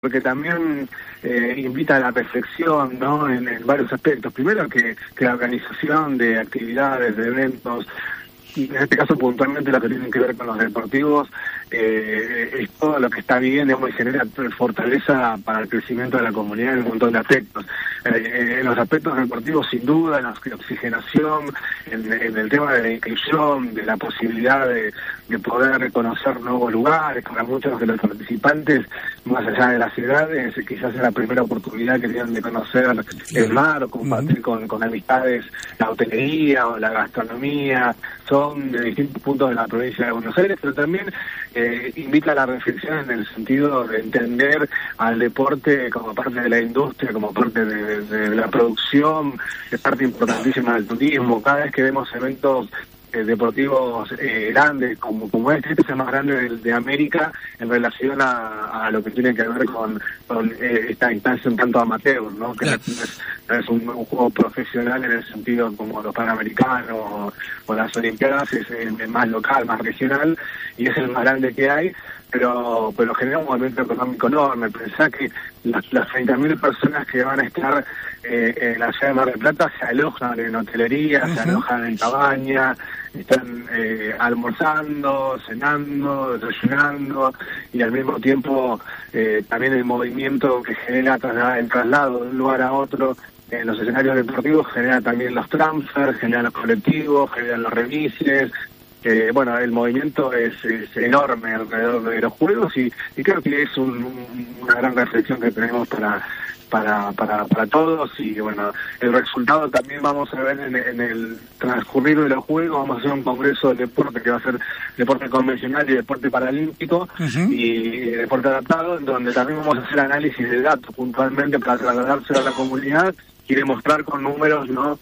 porque también invita a la reflexión, ¿no? En varios aspectos. Primero que la organización de actividades, de eventos, en este caso puntualmente lo que tienen que ver con los deportivos, es todo lo que está bien, digamos, y genera fortaleza para el crecimiento de la comunidad en un montón de aspectos. En los aspectos deportivos, sin duda, en la oxigenación, en el tema de la inclusión, de la posibilidad de poder reconocer nuevos lugares. Para muchos de los participantes, más allá de las edades, quizás es la primera oportunidad que tienen de conocer el mar o compartir con amistades la hotelería o la gastronomía. Son de distintos puntos de la provincia de Buenos Aires, pero también invita a la reflexión en el sentido de entender al deporte como parte de la industria, como parte de la producción, es parte importantísima del turismo. Cada vez que vemos eventos deportivos grandes como este es el más grande de América en relación a lo que tiene que ver con esta instancia un tanto amateur, ¿no? Que no es un juego profesional en el sentido como los Panamericanos o las Olimpiadas, es más local, más regional, y es el más grande que hay, pero genera un movimiento económico enorme. Pensá que las 30.000 personas que van a estar en la ciudad de Mar del Plata se alojan en hotelería, se alojan en cabaña, están almorzando, cenando, desayunando, y al mismo tiempo también el movimiento que genera el traslado de un lugar a otro en los escenarios deportivos genera también los transfers, generan los colectivos, generan los remises. Bueno, el movimiento es enorme alrededor de los juegos y creo que es una gran reflexión que tenemos para todos. Y bueno, el resultado también vamos a ver en el transcurrir de los juegos. Vamos a hacer un congreso de deporte que va a ser deporte convencional y deporte paralímpico y deporte adaptado, en donde también vamos a hacer análisis de datos puntualmente para trasladarse a la comunidad y demostrar con números, ¿no?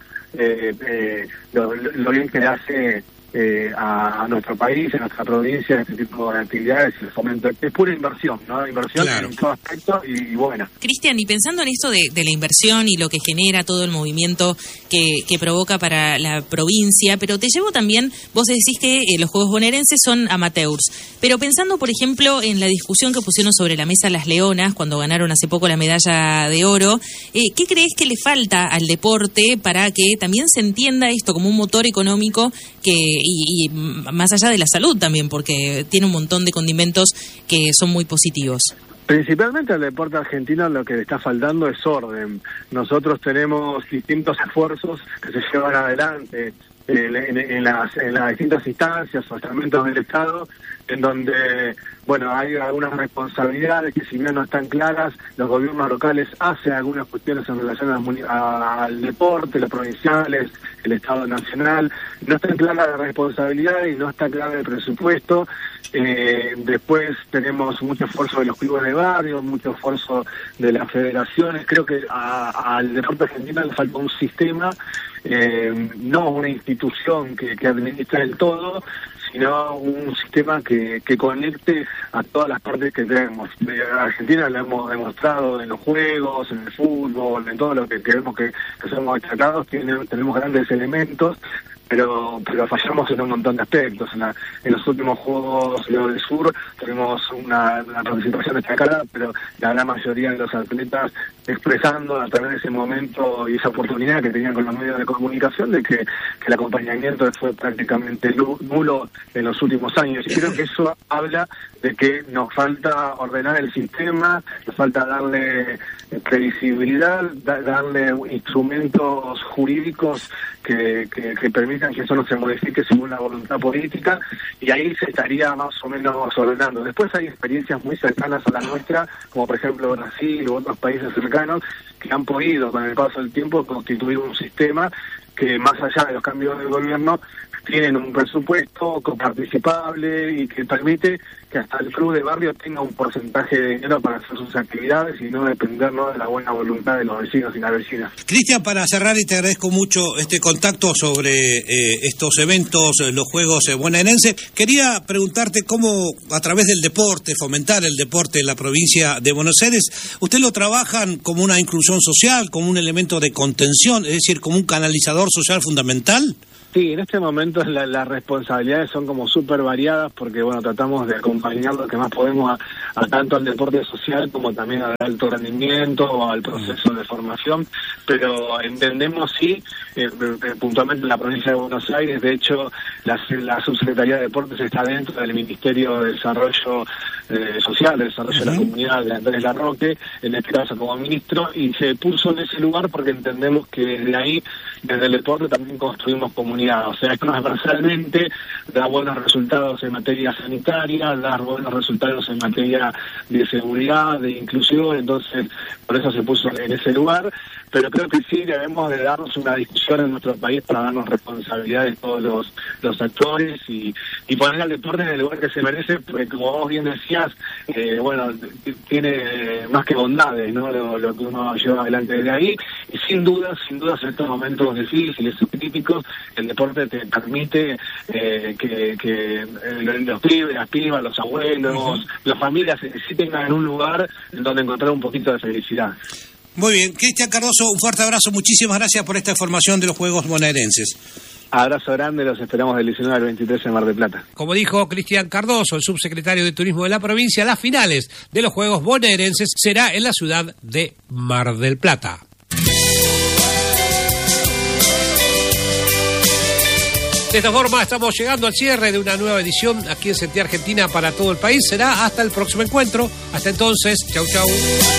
Lo bien que hace a nuestro país, a nuestra provincia, este tipo de actividades y el fomento. Es pura inversión, ¿no? Inversión en todo aspecto y buena. Cristian, y pensando en esto de la inversión y lo que genera todo el movimiento que provoca para la provincia, pero te llevo también, vos decís que los Juegos Bonaerenses son amateurs, pero pensando, por ejemplo, en la discusión que pusieron sobre la mesa las Leonas cuando ganaron hace poco la medalla de oro, ¿qué crees que le falta al deporte para que también se entienda esto como un motor económico y más allá de la salud también, porque tiene un montón de condimentos que son muy positivos? Principalmente al deporte argentino lo que le está faltando es orden. Nosotros tenemos distintos esfuerzos que se llevan adelante en las distintas instancias o estamentos del Estado, en donde, bueno, hay algunas responsabilidades que si bien no están claras, los gobiernos locales hacen algunas cuestiones en relación al deporte, los provinciales, el Estado nacional, no está clara la responsabilidad y no está claro el presupuesto. Después tenemos mucho esfuerzo de los clubes de barrio, mucho esfuerzo de las federaciones. Creo que al deporte argentino le falta un sistema, no una institución que administra el todo, sino un sistema que conecte a todas las partes que tenemos. Argentina lo hemos demostrado en los juegos, en el fútbol, en todo lo que vemos que somos destacados, tenemos grandes elementos, pero fallamos en un montón de aspectos. En los últimos Juegos del Sur tenemos una participación destacada, pero la gran mayoría de los atletas expresando a través de ese momento y esa oportunidad que tenían con los medios de comunicación de que el acompañamiento fue prácticamente nulo en los últimos años. Y creo que eso habla de que nos falta ordenar el sistema, nos falta darle previsibilidad, darle instrumentos jurídicos que permitan que eso no se modifique según la voluntad política, y ahí se estaría más o menos ordenando. Después hay experiencias muy cercanas a la nuestra, como por ejemplo Brasil u otros países cercanos, que han podido con el paso del tiempo constituir un sistema que, más allá de los cambios de gobierno, tienen un presupuesto coparticipable y que permite que hasta el club de barrio tenga un porcentaje de dinero para hacer sus actividades y no depender, ¿no?, de la buena voluntad de los vecinos y las vecinas. Cristian, para cerrar, y te agradezco mucho este contacto sobre estos eventos, los Juegos Bonaerenses, quería preguntarte cómo, a través del deporte, fomentar el deporte en la provincia de Buenos Aires. ¿Usted lo trabajan como una inclusión social, como un elemento de contención, es decir, como un canalizador social fundamental? Sí, en este momento las responsabilidades son como súper variadas porque, bueno, tratamos de acompañar lo que más podemos a tanto al deporte social como también al alto rendimiento o al proceso de formación, pero entendemos, sí, puntualmente en la provincia de Buenos Aires, de hecho, la Subsecretaría de Deportes está dentro del Ministerio de Desarrollo Social, de Desarrollo de la Comunidad de Andrés Larroque, en este caso como ministro, y se puso en ese lugar porque entendemos que desde ahí, desde el deporte, también construimos comunidad. O sea, transversalmente da buenos resultados en materia sanitaria, da buenos resultados en materia de seguridad, de inclusión, entonces por eso se puso en ese lugar, pero creo que sí debemos de darnos una discusión en nuestro país para darnos responsabilidades todos los actores y poner al deporte en el lugar que se merece, porque como vos bien decías, bueno, tiene más que bondades, ¿no? Lo que uno lleva adelante desde ahí, y sin dudas en estos momentos difíciles y críticos, el deporte te permite que los pibes, las pibas, los abuelos, las familias sí tengan un lugar en donde encontrar un poquito de felicidad. Muy bien, Cristian Cardoso, un fuerte abrazo, muchísimas gracias por esta información de los Juegos Bonaerenses. Abrazo grande, los esperamos del 19 al 23 en Mar del Plata. Como dijo Cristian Cardoso, el subsecretario de Turismo de la provincia, las finales de los Juegos Bonaerenses será en la ciudad de Mar del Plata. De esta forma estamos llegando al cierre de una nueva edición aquí en Sentí Argentina para todo el país. Será hasta el próximo encuentro. Hasta entonces, chau chau.